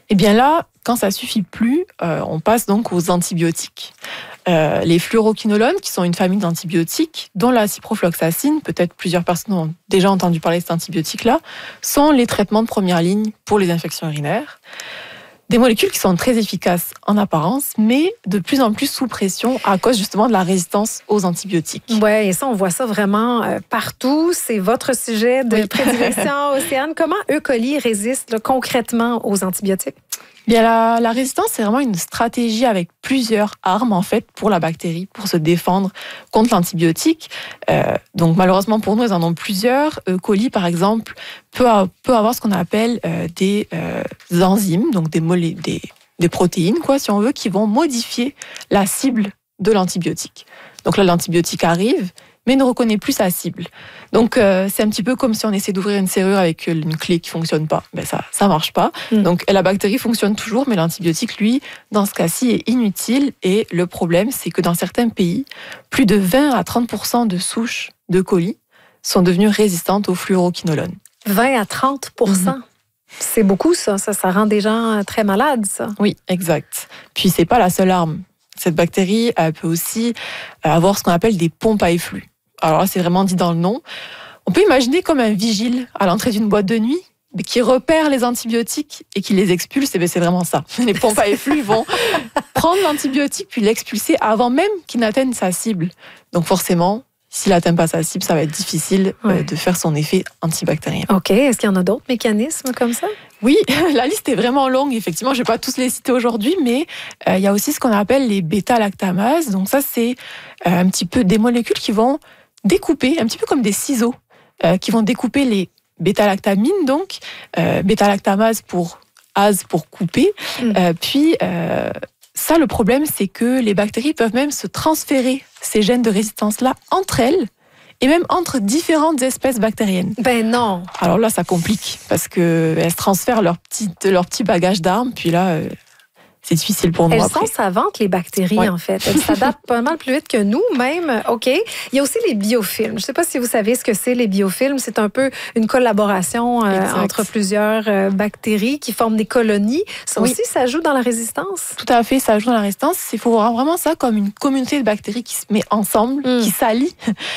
Eh bien là, quand ça suffit plus, on passe donc aux antibiotiques. Les fluoroquinolones, qui sont une famille d'antibiotiques, dont la ciprofloxacine, peut-être plusieurs personnes ont déjà entendu parler de cet antibiotique-là, sont les traitements de première ligne pour les infections urinaires. Des molécules qui sont très efficaces en apparence, mais de plus en plus sous pression à cause justement de la résistance aux antibiotiques. Oui, et ça, on voit ça vraiment partout. C'est votre sujet de prédilection, Océane. Comment E. coli résiste là, concrètement aux antibiotiques? Bien, la résistance, c'est vraiment une stratégie avec plusieurs armes, en fait, pour la bactérie, pour se défendre contre l'antibiotique. Donc, malheureusement pour nous, elles en ont plusieurs. E. coli, par exemple, peut avoir ce qu'on appelle des enzymes, donc des protéines, quoi, si on veut, qui vont modifier la cible de l'antibiotique. Donc là, l'antibiotique arrive, mais ne reconnaît plus sa cible. Donc, c'est un petit peu comme si on essaie d'ouvrir une serrure avec une clé qui ne fonctionne pas. Ben, ça marche pas. Donc, la bactérie fonctionne toujours, mais l'antibiotique, lui, dans ce cas-ci, est inutile. Et le problème, c'est que dans certains pays, plus de 20 à 30% de souches de colis sont devenues résistantes aux fluoroquinolones. 20 à 30%? C'est beaucoup, ça. Ça rend des gens très malades, ça. Oui, exact. Puis, c'est pas la seule arme. Cette bactérie, elle peut aussi avoir ce qu'on appelle des pompes à efflux. Alors là, c'est vraiment dit dans le nom. On peut imaginer comme un vigile à l'entrée d'une boîte de nuit qui repère les antibiotiques et qui les expulse. Et bien, c'est vraiment ça. Les pompes à efflux vont prendre l'antibiotique puis l'expulser avant même qu'il n'atteigne sa cible. Donc forcément, s'il n'atteint pas sa cible, ça va être difficile de faire son effet antibactérien. OK. Est-ce qu'il y en a d'autres mécanismes comme ça? Oui, la liste est vraiment longue. Effectivement, je ne vais pas tous les citer aujourd'hui, mais il y a aussi ce qu'on appelle les bêta-lactamases. Donc ça, c'est un petit peu des molécules qui vont découper, un petit peu comme des ciseaux, qui vont découper les bêta-lactamines, donc bêta-lactamase pour ase pour couper. Puis ça, le problème, c'est que les bactéries peuvent même se transférer ces gènes de résistance-là entre elles et même entre différentes espèces bactériennes. Ben non! Alors là, ça complique parce qu'elles se transfèrent leur petit bagage d'armes, puis là, c'est difficile pour nous Elles après. sont savantes, les bactéries, en fait. Elles s'adaptent pas mal plus vite que nous, même. OK. Il y a aussi les biofilms. Je ne sais pas si vous savez ce que c'est, les biofilms. C'est un peu une collaboration entre plusieurs bactéries qui forment des colonies. Ça aussi, ça joue dans la résistance? Tout à fait, ça joue dans la résistance. Il faut voir vraiment ça comme une communauté de bactéries qui se met ensemble, qui s'allient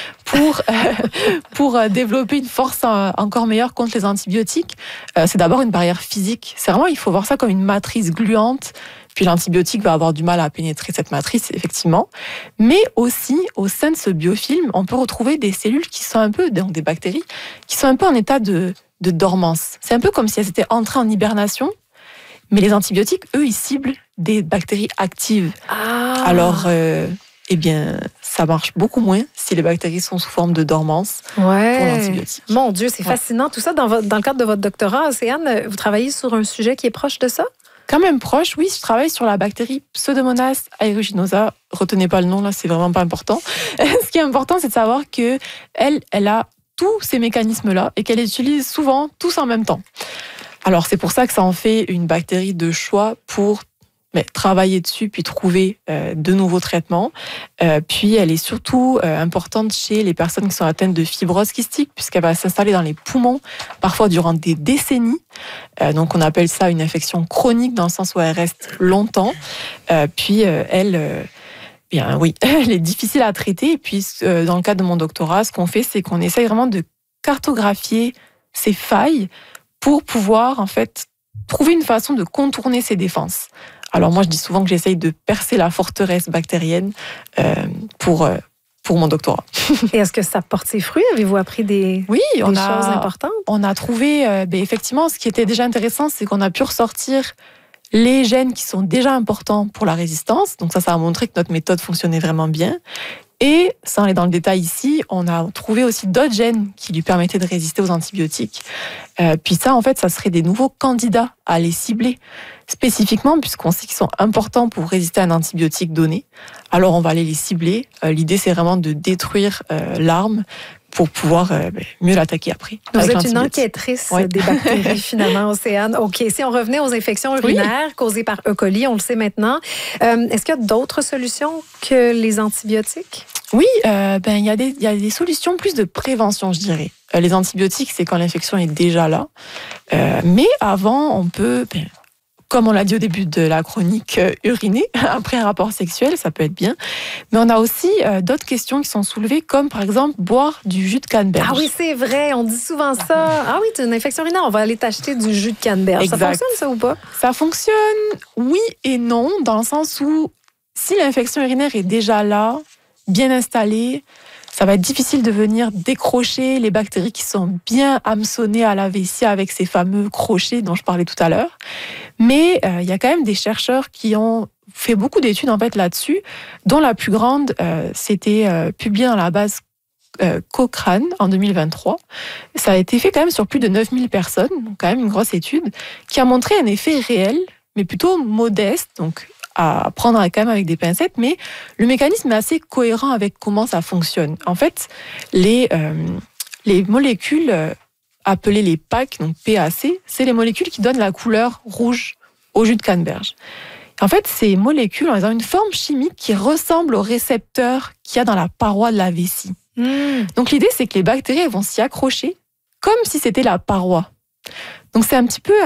pour développer une force encore meilleure contre les antibiotiques. C'est d'abord une barrière physique. C'est vraiment, il faut voir ça comme une matrice gluante. Puis l'antibiotique va avoir du mal à pénétrer cette matrice, effectivement. Mais aussi, au sein de ce biofilm, on peut retrouver des cellules qui sont un peu, donc des bactéries, qui sont un peu en état de dormance. C'est un peu comme si elles étaient entrées en hibernation. Mais les antibiotiques, eux, ils ciblent des bactéries actives. Alors, eh bien, ça marche beaucoup moins si les bactéries sont sous forme de dormance pour l'antibiotique. Mon Dieu, c'est fascinant. Tout ça, dans le cadre de votre doctorat, Océane, vous travaillez sur un sujet qui est proche de ça? Quand même proche, oui, je travaille sur la bactérie Pseudomonas aeruginosa. Retenez pas le nom, là, c'est vraiment pas important. Ce qui est important, c'est de savoir que elle a tous ces mécanismes-là et qu'elle les utilise souvent tous en même temps. Alors, c'est pour ça que ça en fait une bactérie de choix pour travailler dessus puis trouver de nouveaux traitements. Puis elle est surtout importante chez les personnes qui sont atteintes de fibrose kystique puisqu'elle va s'installer dans les poumons parfois durant des décennies. Donc on appelle ça une infection chronique dans le sens où elle reste longtemps. Puis elle est difficile à traiter. Et puis dans le cadre de mon doctorat, ce qu'on fait, c'est qu'on essaye vraiment de cartographier ces failles pour pouvoir en fait trouver une façon de contourner ces défenses. Alors moi, je dis souvent que j'essaye de percer la forteresse bactérienne pour mon doctorat. Et est-ce que ça porte ses fruits? Avez-vous appris des choses importantes? On a trouvé, effectivement, ce qui était déjà intéressant, c'est qu'on a pu ressortir les gènes qui sont déjà importants pour la résistance. Donc ça a montré que notre méthode fonctionnait vraiment bien. Et, sans aller dans le détail ici, on a trouvé aussi d'autres gènes qui lui permettaient de résister aux antibiotiques. Puis ça, en fait, ça serait des nouveaux candidats à les cibler spécifiquement, puisqu'on sait qu'ils sont importants pour résister à un antibiotique donné. Alors, on va aller les cibler. L'idée, c'est vraiment de détruire l'arme pour pouvoir mieux l'attaquer après. Vous êtes une enquêtrice des bactéries, finalement, Océane. OK, si on revenait aux infections urinaires causées par E. coli, on le sait maintenant, est-ce qu'il y a d'autres solutions que les antibiotiques? Oui, il y a des solutions plus de prévention, je dirais. Les antibiotiques, c'est quand l'infection est déjà là. Mais avant, on peut comme on l'a dit au début de la chronique, uriner après un rapport sexuel, ça peut être bien. Mais on a aussi d'autres questions qui sont soulevées, comme par exemple boire du jus de canneberge. Ah oui, c'est vrai, on dit souvent ça. Ah oui, tu as une infection urinaire, on va aller t'acheter du jus de canneberge. Exact. Ça fonctionne ça ou pas? Ça fonctionne, oui et non, dans le sens où si l'infection urinaire est déjà là, bien installée, ça va être difficile de venir décrocher les bactéries qui sont bien hameçonnées à la vessie avec ces fameux crochets dont je parlais tout à l'heure. Mais il y a quand même des chercheurs qui ont fait beaucoup d'études en fait là-dessus, dont la plus grande, c'était publiée dans la base Cochrane en 2023. Ça a été fait quand même sur plus de 9000 personnes, donc quand même une grosse étude, qui a montré un effet réel, mais plutôt modeste, donc à prendre quand même avec des pincettes, mais le mécanisme est assez cohérent avec comment ça fonctionne. En fait, les molécules appelées les PAC, donc PAC, c'est les molécules qui donnent la couleur rouge au jus de canneberge. En fait, ces molécules ont une forme chimique qui ressemble aux récepteurs qu'il y a dans la paroi de la vessie. Donc l'idée, c'est que les bactéries vont s'y accrocher comme si c'était la paroi. Donc c'est un petit peu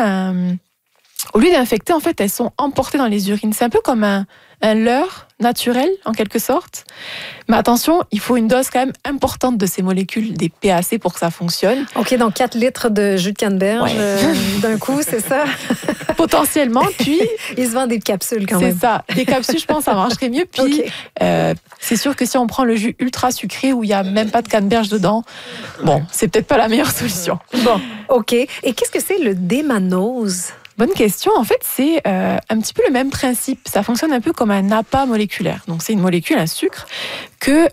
au lieu d'infecter, en fait, elles sont emportées dans les urines. C'est un peu comme un leurre naturel, en quelque sorte. Mais attention, il faut une dose quand même importante de ces molécules, des PAC, pour que ça fonctionne. OK, donc 4 litres de jus de canneberge d'un coup, c'est ça? Potentiellement, puis... Il se vend des capsules quand même. C'est ça. Des capsules, je pense, ça marcherait mieux. Puis, c'est sûr que si on prend le jus ultra sucré où il n'y a même pas de canneberge dedans, bon, c'est peut-être pas la meilleure solution. Bon, OK. Et qu'est-ce que c'est le démanose? Bonne question. En fait, c'est un petit peu le même principe. Ça fonctionne un peu comme un appât moléculaire. Donc, c'est une molécule, un sucre, que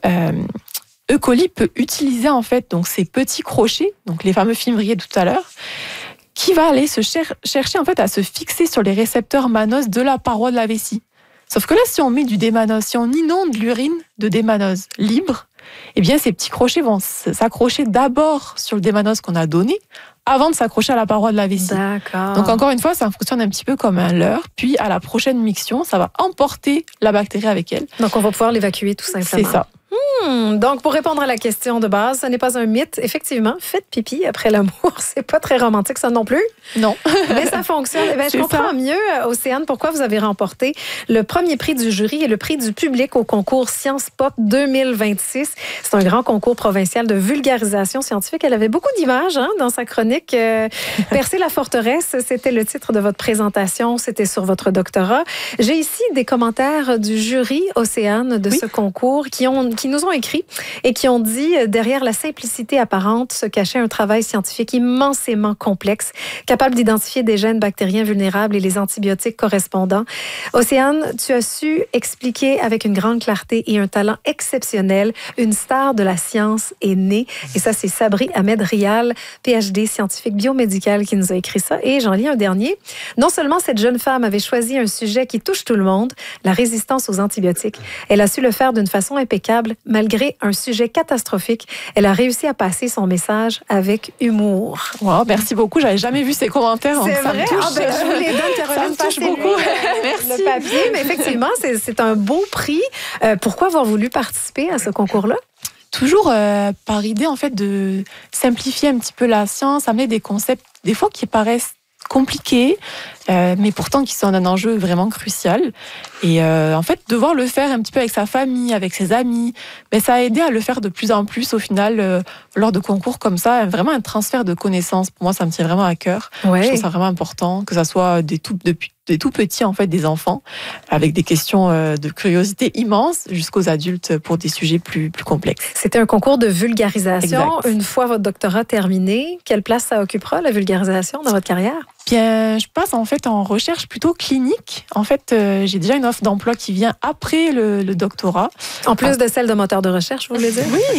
E. coli peut utiliser, en fait, donc ces petits crochets, donc les fameux fimbriers de tout à l'heure, qui va aller se chercher, en fait, à se fixer sur les récepteurs mannose de la paroi de la vessie. Sauf que là, si on met du démanose, si on inonde l'urine de démanose libre, eh bien, ces petits crochets vont s'accrocher d'abord sur le démanose qu'on a donné, avant de s'accrocher à la paroi de la vessie. D'accord. Donc encore une fois, ça fonctionne un petit peu comme un leurre. Puis à la prochaine miction, ça va emporter la bactérie avec elle. Donc on va pouvoir l'évacuer tout simplement. C'est ça. Donc, pour répondre à la question de base, ce n'est pas un mythe. Effectivement, faites pipi après l'amour. C'est pas très romantique, ça non plus. Non. Mais ça fonctionne. Eh bien, je comprends mieux, Océane, pourquoi vous avez remporté le premier prix du jury et le prix du public au concours Sciences Pop 2026. C'est un grand concours provincial de vulgarisation scientifique. Elle avait beaucoup d'images dans sa chronique. Percer la forteresse, c'était le titre de votre présentation. C'était sur votre doctorat. J'ai ici des commentaires du jury, Océane, de ce concours qui nous ont écrit et qui ont dit derrière la simplicité apparente se cachait un travail scientifique immensément complexe, capable d'identifier des gènes bactériens vulnérables et les antibiotiques correspondants. Océane, tu as su expliquer avec une grande clarté et un talent exceptionnel. Une star de la science est née. Et ça, c'est Sabri Ahmed Rial, PhD scientifique biomédical, qui nous a écrit ça. Et j'en lis un dernier. Non seulement cette jeune femme avait choisi un sujet qui touche tout le monde, la résistance aux antibiotiques, elle a su le faire d'une façon impeccable. Malgré un sujet catastrophique, elle a réussi à passer son message avec humour. Wow, merci beaucoup. J'avais jamais vu ces commentaires. C'est vrai? Je vous les donne, Caroline. Ça me touche beaucoup. Merci. Le papier, mais effectivement, c'est un beau prix. Pourquoi avoir voulu participer à ce concours-là? Toujours par idée, en fait, de simplifier un petit peu la science, amener des concepts, des fois, qui paraissent compliqués, mais pourtant qui sont un enjeu vraiment crucial. Et en fait, devoir le faire un petit peu avec sa famille, avec ses amis, ça a aidé à le faire de plus en plus au final, lors de concours comme ça. Vraiment un transfert de connaissances. Pour moi, ça me tient vraiment à cœur. Ouais. Je trouve ça vraiment important, que ça soit des tout petits, en fait, des enfants, avec des questions de curiosité immenses, jusqu'aux adultes pour des sujets plus complexes. C'était un concours de vulgarisation. Exact. Une fois votre doctorat terminé, quelle place ça occupera, la vulgarisation, dans votre carrière? Bien, je passe en fait en recherche plutôt clinique. En fait, j'ai déjà une offre d'emploi qui vient après le doctorat. En plus de celle de moteur de recherche, vous voulez dire? Oui.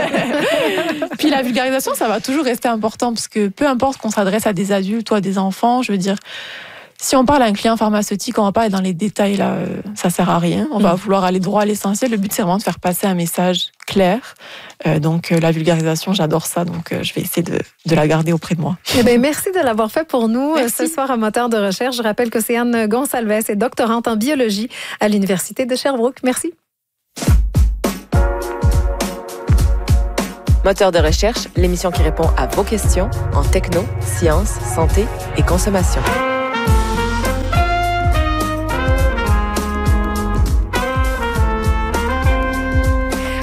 Puis la vulgarisation, ça va toujours rester important parce que peu importe qu'on s'adresse à des adultes ou à des enfants, je veux dire, si on parle à un client pharmaceutique, on va pas aller dans les détails là, ça sert à rien. On va vouloir aller droit à l'essentiel. Le but, c'est vraiment de faire passer un message clair. Donc la vulgarisation, j'adore ça. Donc je vais essayer de la garder auprès de moi. Eh bien, merci de l'avoir fait pour nous Merci. ce soir à Moteur de recherche. Je rappelle qu'Océane Gonsalves est doctorante en biologie à l'Université de Sherbrooke. Merci. Moteur de recherche, l'émission qui répond à vos questions en techno, sciences, santé et consommation.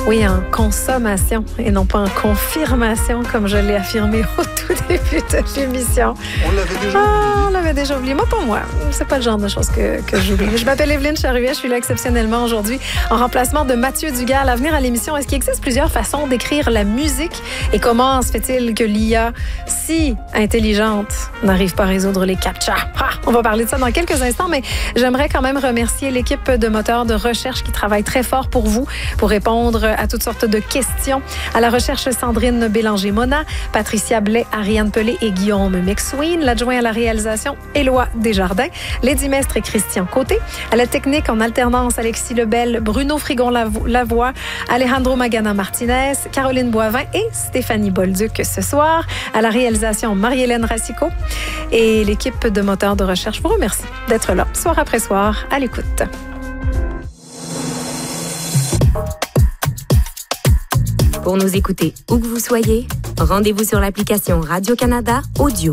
Oui, en consommation et non pas en confirmation, comme je l'ai affirmé au tout début de l'émission. On l'avait déjà oublié. On l'avait déjà oublié. Moi, pas moi. C'est pas le genre de choses que j'oublie. Je m'appelle Evelyne Charuet. Je suis là exceptionnellement aujourd'hui en remplacement de Mathieu Dugas. À l'avenir à l'émission, est-ce qu'il existe plusieurs façons d'écrire la musique? Et comment se fait-il que l'IA, si intelligente, n'arrive pas à résoudre les captcha? On va parler de ça dans quelques instants, mais j'aimerais quand même remercier l'équipe de moteurs de recherche qui travaille très fort pour vous, pour répondre à toutes sortes de questions. À la recherche, Sandrine Bélanger-Mona, Patricia Blais, Ariane Pelé et Guillaume McSween. L'adjoint à la réalisation, Éloi Desjardins. Lady Mestre et Christian Côté. À la technique, en alternance, Alexis Lebel, Bruno Frigon-Lavoie, Alejandro Magana-Martinez, Caroline Boivin et Stéphanie Bolduc ce soir. À la réalisation, Marie-Hélène Racicot. Et l'équipe de moteurs de recherche vous remercie d'être là, soir après soir, à l'écoute. Pour nous écouter où que vous soyez, rendez-vous sur l'application Radio-Canada Audio.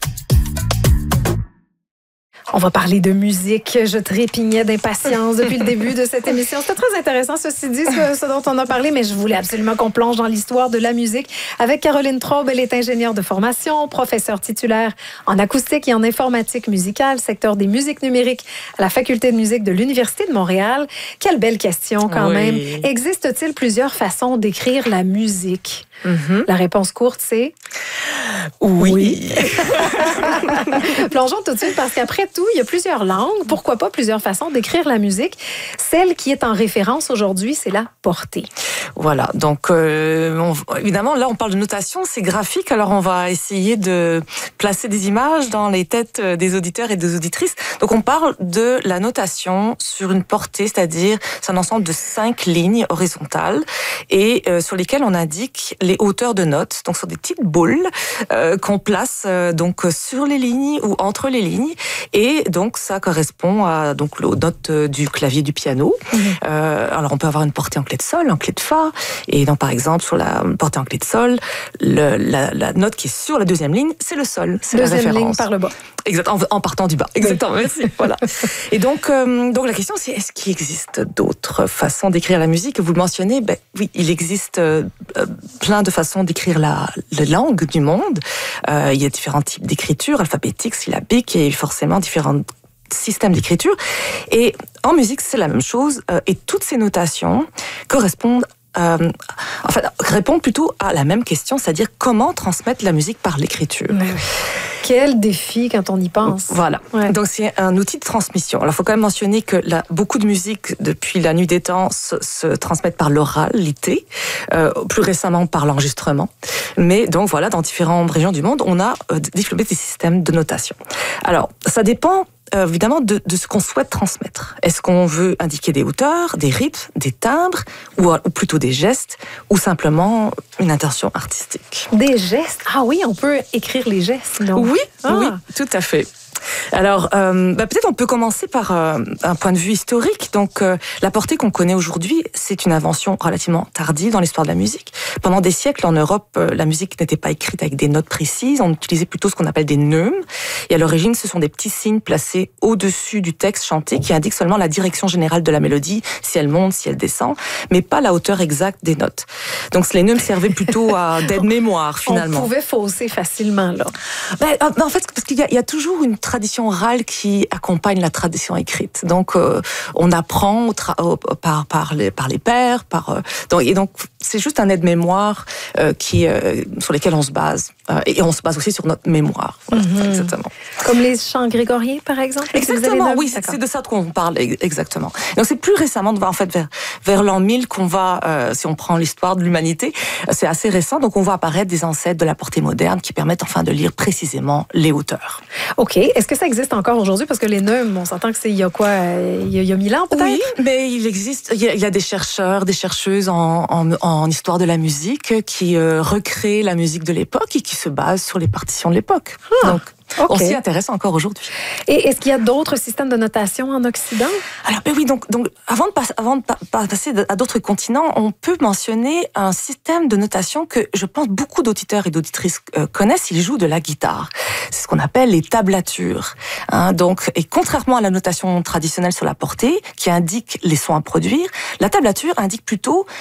On va parler de musique. Je trépignais d'impatience depuis le début de cette émission. C'était très intéressant, ceci dit, ce dont on a parlé, mais je voulais absolument qu'on plonge dans l'histoire de la musique avec Caroline Traub. Elle est ingénieure de formation, professeure titulaire en acoustique et en informatique musicale, secteur des musiques numériques à la Faculté de musique de l'Université de Montréal. Quelle belle question quand même. Existe-t-il plusieurs façons d'écrire la musique? La réponse courte, c'est... Oui. Plongeons tout de suite parce qu'après tout, il y a plusieurs langues. Pourquoi pas plusieurs façons d'écrire la musique? Celle qui est en référence aujourd'hui, c'est la portée. Voilà, donc évidemment, là, on parle de notation, c'est graphique, alors on va essayer de placer des images dans les têtes des auditeurs et des auditrices. Donc on parle de la notation sur une portée, c'est-à-dire c'est un ensemble de 5 lignes horizontales et sur lesquelles on indique les hauteurs de notes, donc sur des petites boules qu'on place donc sur les lignes ou entre les lignes, et donc ça correspond à donc aux notes du clavier du piano. Alors on peut avoir une portée en clé de sol, en clé de fa, et donc par exemple sur la portée en clé de sol, la note qui est sur la deuxième ligne, c'est le sol, c'est la référence. Deuxième ligne par le bas. Exact, en partant du bas. Exactement, merci. Voilà. Et donc la question c'est, est-ce qu'il existe d'autres façons d'écrire la musique? Vous le mentionnez, ben oui, il existe plein de façons d'écrire la langue du monde. Il y a différents types d'écriture, alphabétique, syllabique, et forcément différents systèmes d'écriture. Et en musique, c'est la même chose. Et toutes ces notations correspondent répondent plutôt à la même question, c'est-à-dire comment transmettre la musique par l'écriture. Quel défi quand on y pense. Voilà. Ouais. Donc c'est un outil de transmission. Alors il faut quand même mentionner que beaucoup de musique depuis la nuit des temps se transmettent par l'oralité, plus récemment par l'enregistrement. Mais donc voilà, dans différentes régions du monde, on a développé des systèmes de notation. Alors ça dépend évidemment de ce qu'on souhaite transmettre. Est-ce qu'on veut indiquer des hauteurs, des rythmes, des timbres, ou plutôt des gestes, ou simplement une intention artistique? Des gestes? Ah oui, on peut écrire les gestes, non? Oui, oui, tout à fait. Alors, peut-être on peut commencer par un point de vue historique. Donc, la portée qu'on connaît aujourd'hui, c'est une invention relativement tardive dans l'histoire de la musique. Pendant des siècles, en Europe, la musique n'était pas écrite avec des notes précises. On utilisait plutôt ce qu'on appelle des neumes. Et à l'origine, ce sont des petits signes placés au-dessus du texte chanté qui indiquent seulement la direction générale de la mélodie, si elle monte, si elle descend, mais pas la hauteur exacte des notes. Donc, les neumes servaient plutôt d'aide-mémoire, finalement. On pouvait fausser facilement, là. En fait, parce qu'il y a toujours une tradition orale qui accompagne la tradition écrite. Donc, on apprend par les pairs, et donc c'est juste un aide-mémoire sur lesquels on se base. Et on se base aussi sur notre mémoire. Voilà, exactement. Comme les chants grégoriens, par exemple? Exactement, oui, c'est de ça qu'on parle, exactement. Donc c'est plus récemment, en fait, vers l'an 1000 qu'on va, si on prend l'histoire de l'humanité, c'est assez récent, donc on voit apparaître des ancêtres de la portée moderne qui permettent enfin de lire précisément les hauteurs. OK. Est-ce que ça existe encore aujourd'hui? Parce que les neumes, on s'entend que c'est il y a quoi? Il y a 1000 ans, peut-être? Oui, mais il y a des chercheurs, des chercheuses en histoire de la musique qui recréent la musique de l'époque et qui se basent sur les partitions de l'époque. Donc, on s'y intéresse encore aujourd'hui. Et est-ce qu'il y a d'autres systèmes de notation en Occident? Alors, oui, donc avant de passer à d'autres continents, on peut mentionner un système de notation que je pense beaucoup d'auditeurs et d'auditrices connaissent. Ils jouent de la guitare. C'est ce qu'on appelle les tablatures. Et contrairement à la notation traditionnelle sur la portée, qui indique les sons à produire, la tablature indique plutôt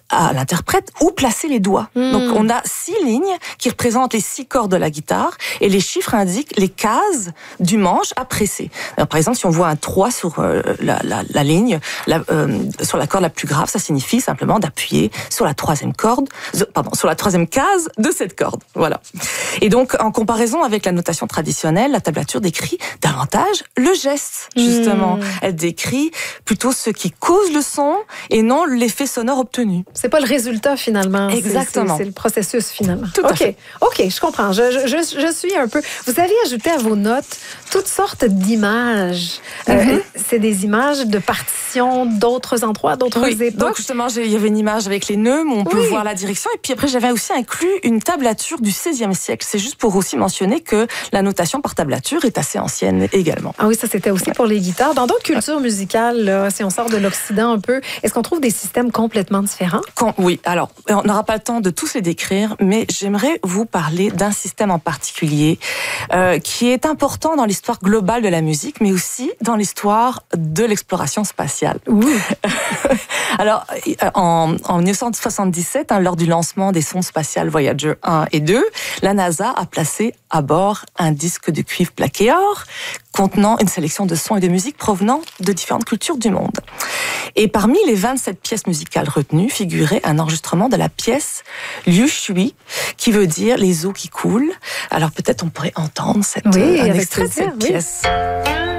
à l'interprète où placer les doigts. Donc on a 6 lignes qui représentent les 6 cordes de la guitare et les chiffres indiquent les cases du manche à presser. Alors, par exemple, si on voit un 3 sur la ligne, sur la corde la plus grave, ça signifie simplement d'appuyer sur la troisième case de cette corde. Voilà. Et donc, en comparaison avec la notation traditionnelle, la tablature décrit davantage le geste, justement. Elle décrit plutôt ce qui cause le son et non l'effet sonore obtenu. C'est pas le résultat, finalement. Exactement. C'est le processus, finalement. Tout à fait. OK, je comprends. Je suis un peu... Vous avez ajouté à vos notes toutes sortes d'images. C'est des images de partitions d'autres endroits, d'autres époques. Donc, justement, il y avait une image avec les nœuds, où on peut voir la direction. Et puis après, j'avais aussi inclus une tablature du XVIe siècle. C'est juste pour aussi mentionner que la notation par tablature est assez ancienne également. Ah oui, ça, c'était aussi pour les guitares. Dans d'autres cultures musicales, là, si on sort de l'Occident un peu, est-ce qu'on trouve des systèmes complètement différents? Oui, alors, on n'aura pas le temps de tous les décrire, mais j'aimerais vous parler d'un système en particulier qui est important dans l'histoire globale de la musique, mais aussi dans l'histoire de l'exploration spatiale. Alors, en 1977, lors du lancement des sondes spatiales Voyager 1 et 2, la NASA a placé à bord un disque de cuivre plaqué or contenant une sélection de sons et de musique provenant de différentes cultures du monde. Et parmi les 27 pièces musicales retenues figurait un enregistrement de la pièce Liu Shui, qui veut dire les eaux qui coulent. Alors peut-être on pourrait entendre un extrait de cette pièce.